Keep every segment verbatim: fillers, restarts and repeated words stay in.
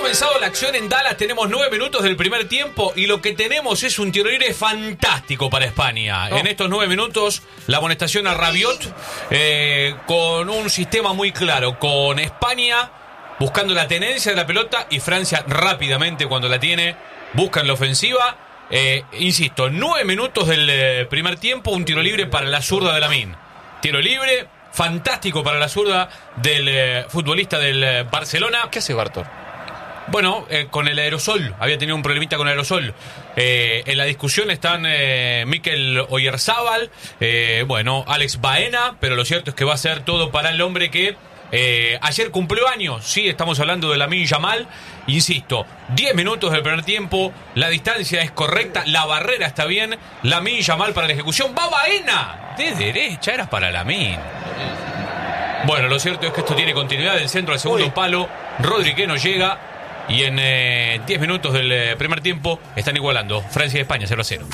comenzado la acción en Dallas, tenemos nueve minutos del primer tiempo y lo que tenemos es un tiro libre fantástico para España. Oh. En estos nueve minutos, la amonestación a Rabiot eh, con un sistema muy claro, con España buscando la tenencia de la pelota y Francia rápidamente cuando la tiene, buscan la ofensiva. Eh, insisto, nueve minutos del eh, primer tiempo, un tiro libre para la zurda de Lamine. Tiro libre fantástico para la zurda del eh, futbolista del eh, Barcelona. ¿Qué hace Bartor? Bueno, eh, con el aerosol, había tenido un problemita con el aerosol. Eh, en la discusión están eh, Mikel Oyarzabal, eh, bueno, Alex Baena, pero lo cierto es que va a ser todo para el hombre que eh, ayer cumplió años. Sí, estamos hablando de Lamine Yamal. Insisto, diez minutos del primer tiempo, la distancia es correcta, la barrera está bien, Lamine Yamal para la ejecución. ¡Va Baena! De derecha, era para Lamine. Bueno, lo cierto es que esto tiene continuidad del centro al segundo Uy. palo. Rodri no llega. Y en eh, diez minutos del eh, primer tiempo están igualando Francia y España cero a cero.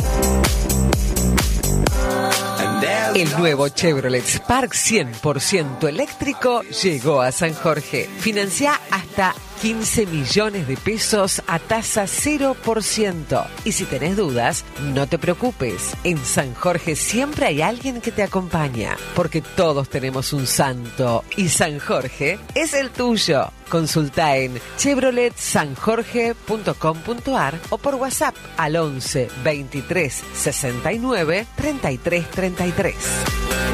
El nuevo Chevrolet Spark cien por ciento eléctrico llegó a San Jorge. Financia hasta quince millones de pesos a tasa cero por ciento. Y si tenés dudas, no te preocupes. En San Jorge siempre hay alguien que te acompaña, porque todos tenemos un santo y San Jorge es el tuyo. Consulta en chevrolet san jorge punto com punto a r o por WhatsApp al once veintitrés sesenta y nueve treinta y tres treinta y tres.